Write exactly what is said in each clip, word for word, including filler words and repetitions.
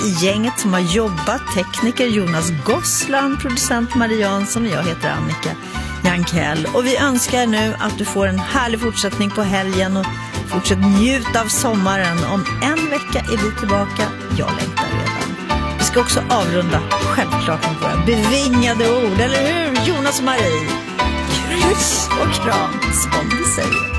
i gänget som har jobbat, tekniker Jonas Gossland, producent Marie Jansson och jag heter Annika Jankell. Och vi önskar nu att du får en härlig fortsättning på helgen och fortsätt njuta av sommaren. Om en vecka är vi tillbaka. Jag längtar redan. Vi ska också avrunda självklart med våra bevingade ord, eller hur Jonas och Marie? Kryss och kram, som vi säger.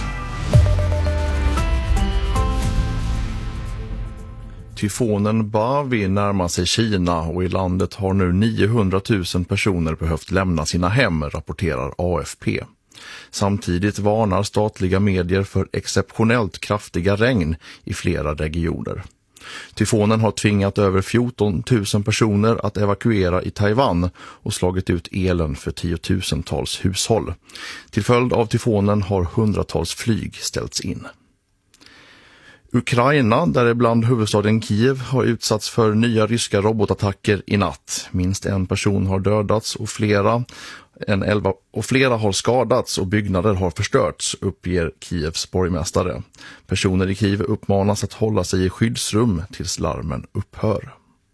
Tyfonen Bavi närmar sig Kina och i landet har nu niohundratusen personer behövt lämna sina hem, rapporterar A F P. Samtidigt varnar statliga medier för exceptionellt kraftiga regn i flera regioner. Tyfonen har tvingat över fjorton tusen personer att evakuera i Taiwan och slagit ut elen för tiotusentals hushåll. Till följd av tyfonen har hundratals flyg ställts in. Ukraina, däribland huvudstaden Kiev, har utsatts för nya ryska robotattacker i natt. Minst en person har dödats och flera, en elva, och flera har skadats och byggnader har förstörts, uppger Kievs borgmästare. Personer i Kiev uppmanas att hålla sig i skyddsrum tills larmen upphör.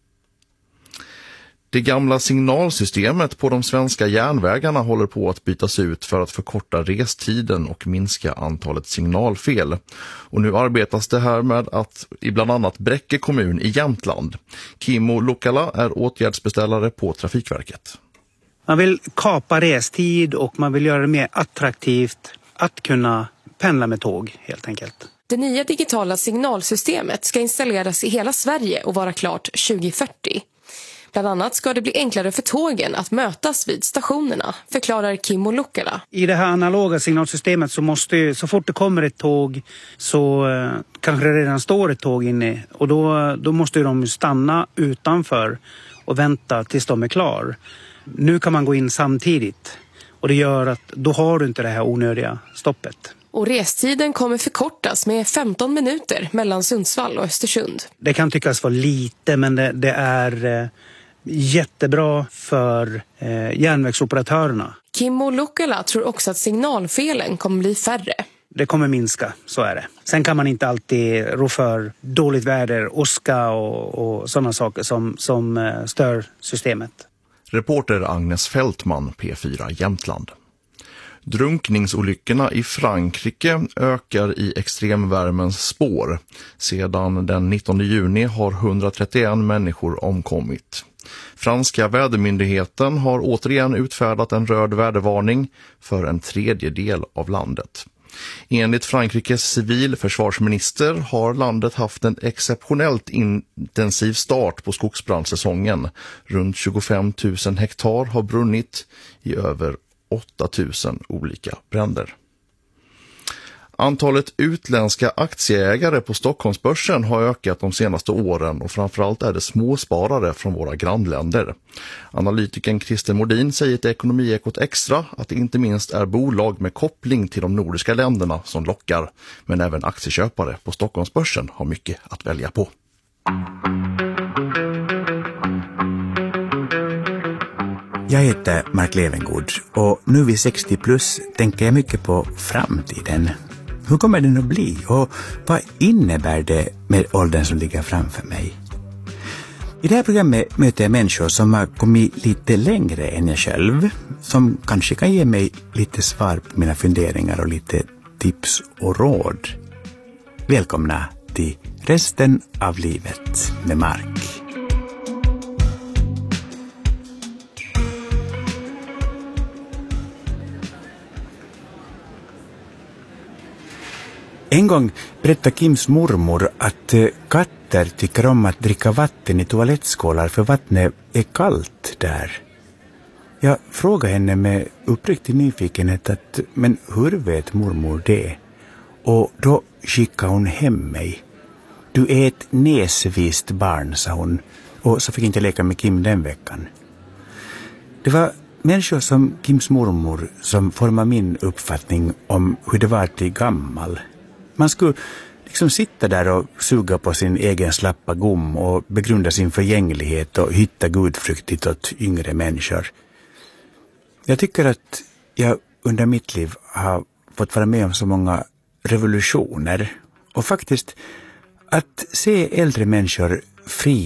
Det gamla signalsystemet på de svenska järnvägarna håller på att bytas ut för att förkorta restiden och minska antalet signalfel. Och nu arbetas det här med att i bland annat Bräcke kommun i Jämtland. Kimmo Lukkala är åtgärdsbeställare på Trafikverket. Man vill kapa restid och man vill göra det mer attraktivt att kunna pendla med tåg helt enkelt. Det nya digitala signalsystemet ska installeras i hela Sverige och vara klart tjugo fyrtio. Bland annat ska det bli enklare för tågen att mötas vid stationerna, förklarar Kimmo Lukkala. I det här analoga signalsystemet så måste, så fort det kommer ett tåg så eh, kanske det redan står ett tåg inne. Och då, då måste de stanna utanför och vänta tills de är klar. Nu kan man gå in samtidigt och det gör att då har du inte det här onödiga stoppet. Och restiden kommer förkortas med femton minuter mellan Sundsvall och Östersund. Det kan tyckas vara lite, men det, det är eh, jättebra för eh, järnvägsoperatörerna. Kimmo Lukkala tror också att signalfelen kommer bli färre. Det kommer minska, så är det. Sen kan man inte alltid rå för dåligt väder, åska och, och sådana saker som, som eh, stör systemet. Reporter Agnes Fältman, P fyra Jämtland. Drunkningsolyckorna i Frankrike ökar i extremvärmens spår. Sedan den nittonde juni har hundratrettioen människor omkommit. Franska vädermyndigheten har återigen utfärdat en röd vädervarning för en tredjedel av landet. Enligt Frankrikes civilförsvarsminister har landet haft en exceptionellt intensiv start på skogsbrandsäsongen. Runt tjugofem tusen hektar har brunnit i över åtta tusen olika bränder. Antalet utländska aktieägare på Stockholmsbörsen har ökat de senaste åren och framförallt är det småsparare från våra grannländer. Analytikern Christer Modin säger till Ekonomiekot Extra att det inte minst är bolag med koppling till de nordiska länderna som lockar, men även aktieköpare på Stockholmsbörsen har mycket att välja på. Jag heter Mark Levengood och nu vid sextio plus tänker jag mycket på framtiden. Hur kommer den att bli och vad innebär det med åldern som ligger framför mig? I det här programmet möter jag människor som har kommit lite längre än jag själv, som kanske kan ge mig lite svar på mina funderingar och lite tips och råd. Välkomna till Resten av livet med Mark. En gång berättade Kims mormor att katter tycker om att dricka vatten i toalettskålar för vattnet är kallt där. Jag frågade henne med uppriktig nyfikenhet att, men hur vet mormor det? Och då skickade hon hem mig. Du är ett näsvist barn, sa hon, och så fick inte leka med Kim den veckan. Det var människor som Kims mormor som formade min uppfattning om hur det var till gammal. Man skulle liksom sitta där och suga på sin egen slappa gom och begrunda sin förgänglighet och hitta gudfruktigt åt yngre människor. Jag tycker att jag under mitt liv har fått vara med om så många revolutioner och faktiskt att se äldre människor fria